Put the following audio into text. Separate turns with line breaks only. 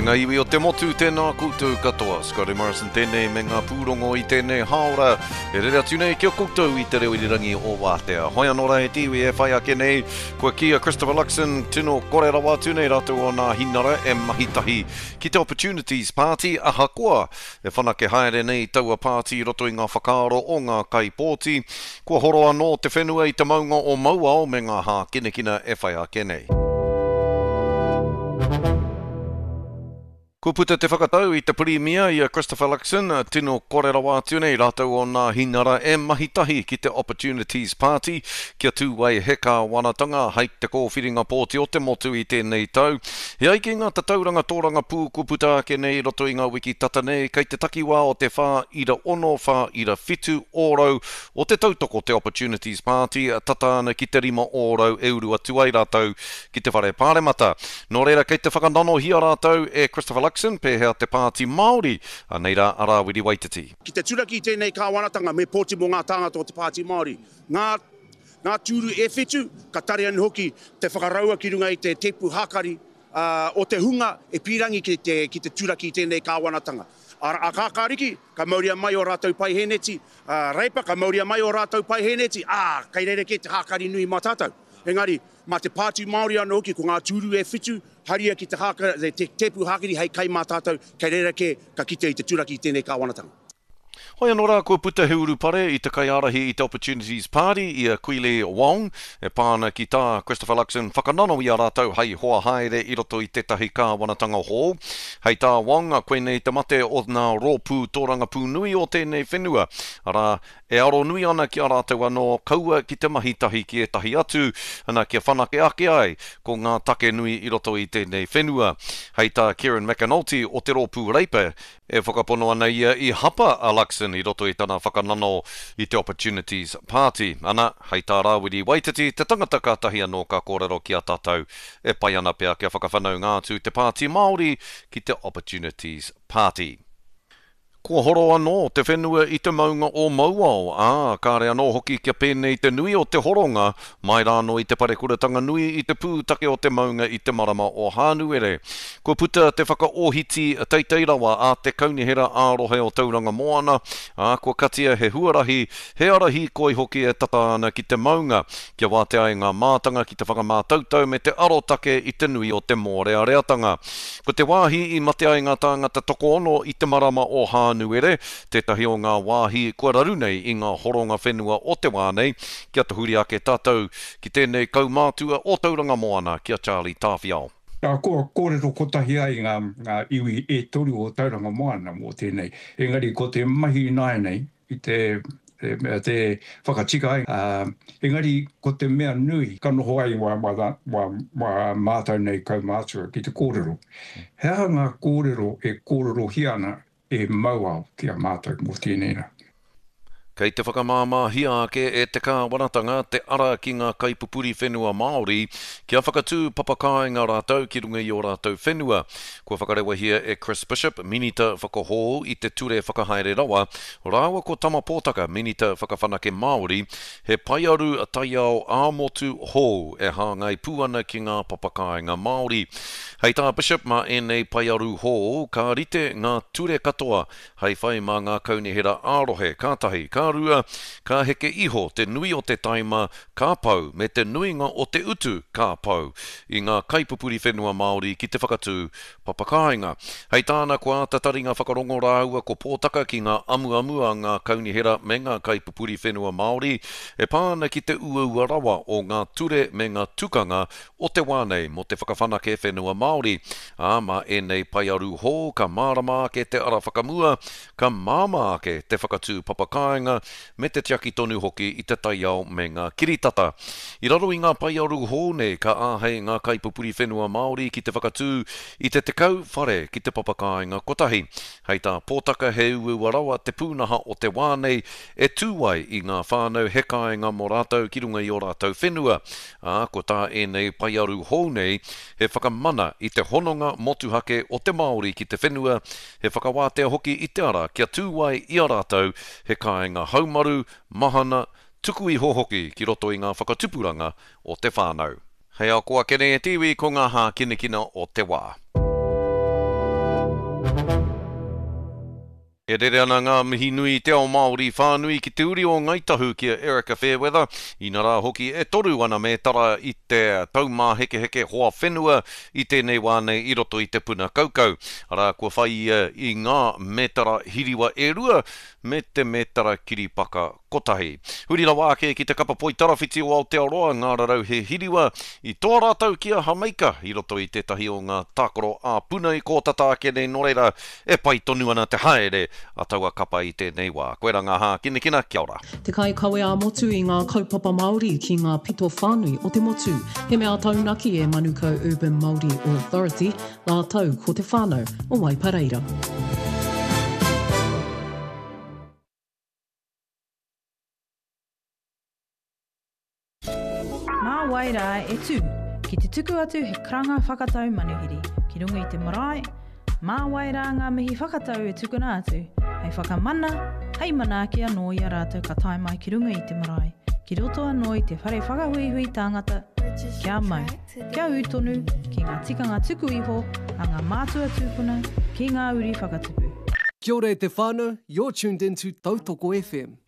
ngā iwi o te motu tēnā koutou katoa. Scotty Morrison tēnei me ngā pūrongo i tēnei haora. E rere atu nei kia koutou i te reo irirangi o Wātea. Hoi anō he tiwi e whai ake nei. Kua kia Christopher Luxon, tino kore rawa atu nei rātou o ngā hinara e mahitahi ki te Opportunities Party. Aha koa, e whanake haere nei taua party roto i ngā whakaaro o ngā kaipōti. Kua horo anō te whenua i te maunga o mauao me ngā hā kinekina e whai ake nei. Ko puta te whakatau i te Premier i a Christopher Luxon, tino kore rawa atu nei rātou o ngā hinara e mahitahi ki te Opportunities Party, kia tūwai heka wanatanga hei te kōwhiringa pōti o te motu i tēnei tau. He aiki ngā tatauranga tōranga pū ko puta ake nei roto i ngā wiki tata nei, kei te takiwā o te whā ira ono, whā ira whitu ōrau o te tautoko te Opportunities Party, tata ana ki te rima ōrau e uru atu ai rātou ki te whare pāremata. Nō reira kei te whakanano hia rātou e Christopher Luxon, pēhea te pāti Māori, a neira Arawiri Waititi.
Ki te turaki tēnei kāwanatanga me pōti mō ngā tāngata o te pāti Māori. Ngā tūru e whetu, ka tare anu hoki te whakaraua ki runga i te tepu hakari o te hunga e pirangi ki te turaki tēnei kāwanatanga. A kākāriki, ka mauria mai o rātou pai heneti, reipa ka mauria mai o rātou pai heneti, kei reire ke te hakari nui mātātou. Engari, mā te pāti Māori anō ki ko ngā tūru e whitu, haria ki te tepu hakiri hei kai mātātou, kei reira ke ka kite i te turaki i tēnei kāwanatanga.
Hoi anō rā kua puta he uru pare i te kaiarahi i te Opportunities Party i a Kuile Wong, e pāna ki tā Christopher Luxon whakanano i a rātou hei hoa haere i roto i tetahi kāwanatanga hō. Hei tā Wong, a koe nei te mate o ngā rōpū tōranga pū nui o tēnei whenua. Ara, e aro nui ana ki a rātou anō kaua ki te mahitahi ki e tahi atu, ana kia whanake ake ai ko ngā take nui i roto i tēnei whenua. Hei tā Kieran McAnulty o te rōpū reipa, e whakapono ana ia i hapa a Luxon i roto i tana whakanano i te Opportunities Party. Ana, hei tā Rawiri Waititi, te tangata kātahi anō ka kōrero ki a tātou, e pai ana pia kia whakawhanau ngātu te pāti Māori ki te Opportunities Party. Kua horo anō te whenua i te maunga o mauao, kāre anō hoki kia pēnei te nui o te horonga, mai rāno i te parekuratanga nui i te pūtake o te maunga i te marama o Hānuere. Kua puta te whakaohiti teitei rawa a te kaunihera ārohe o tauranga moana, kua katia he huarahi, he arahi koi hoki e tata ana ki te maunga, kia wāte ai ngā mātanga ki te whakamātautau me te arotake i te nui o te mōreareatanga. Ko te wāhi i mate ai ngā tāngata toko ono i te marama o Hānuere, tētahi o ngā wāhi kua raru nei i ngā horonga whenua o te wānei, kia te huri ake tātou ki tēnei kaumātua o tauranga moana, kia Charlie Tāwhiao.
Ko kōrero kotahi ai ngā iwi e toru o tauranga moana mō tēnei. Engari, ko te mahi nai nei i te whakatika ai. Engari, ko te mea nui, ka noho ai wa mātou nei kaumātua ki te kōrero. Hea ngā kōrero e kōrero hiana e mauao ki a mātou mō tēnei.
Kei te whakamāma hia ake e te kāwanatanga te ara ki ngā kaipupuri whenua Māori, kia whakatū papakai ngā rātou ki runga i o rātou whenua. Kua whakarewa hia e Chris Bishop, minita whakahō i te ture whakahaere rawa, rāua ko tama pōtaka minita whakawhanake Māori, he paiaru a taiao āmotu hō e hāngai pūana ki ngā papakai ngā Māori. Hei tā Bishop ma e nei paiaru hō, ka rite ngā ture katoa, hei whai mā ngā kaunihera ārohe, kātahi, rua, ka heke iho te nui o te taima ka pau me te nuinga o te utu ka pau i ngā kaipupuri whenua Māori ki te whakatū papakainga. Hei tāna kua tataringa whakarongo rāua ko pōtaka ki ngā amuamua ngā kaunihera me ngā kaipupuri whenua Māori e pāna ki te uaua rawa o ngā ture me ngā tukanga o te wānei mo te whakawhanake whenua Māori. Ma e nei paiaru hō ka mārama ke te ara whakamua, ka māma ke te whakatū papakainga me te tiaki tonu hoki i te taiao me ngā kiritata. I raro i ngā paiaru hōne ka āhei ngā kaipupuri whenua Māori ki te whakatū i te tekau whare ki te papakainga kotahi. Hei tā pōtaka he uaua rawa te pūnaha o te wānei e tūwai i ngā whānau hekainga mō rātou ki runga i o rātou whenua. Ko tā e nei paiaru hōnei he whakamana i te hononga motuhake o te Māori ki te whenua, he whakawātea hoki i te ara kia tūwai i a rātou hekainga haumaru, mahana, tuku i hohoki ki roto i ngā whakatupuranga o te whānau. Hei au koa kene e tiwi ko ngā hā kinekina o te wā. E rere ana ngā mihi nui te ao Māori whānui ki te uri o Ngaitahu kia Erica Fairweather. Ina rā hoki e toru ana me tara i te taumā heke heke hoa whenua i tēnei wānei i roto i te puna kaukau. Ara kua whai i ngā metara hiriwa e rua me te metara kiripaka kotahi. Huri la wāke ki te kapa poi tarawhiti o Aotearoa, ngā rarau he hiriwa i tō rātau kia Hamaika i roto i tētahi o ngā tākoro a puna i kōtata ake nei noreira e pai tonu ana te haere a taua kapa i tēnei wā. Koe rā ngā hā, kina, kia ora.
Te kai kawe a motu i ngā kaupapa Māori ki ngā pito whānui o te motu. He mea taunaki e Manukau Urban Māori Authority, la tau ko te whānau o Waipareira.
Mā waira e tū, ki te tuku atu he karanga whakatau manuhiri, ki runga i te marae, mā waira ngā mihi whakatau e tukuna atu, hei whakamana, hei manaaki anō i a rātou ka tae mai ki runga i te marae, ki roto anō i te whare whakahuihui tāngata, kia mai, kia utonu, ki ngā tikanga tuku iho, a ngā mātua tūpuna, ki ngā uri whakatupu.
Kia ora e te whānau, you're tuned into Tautoko FM.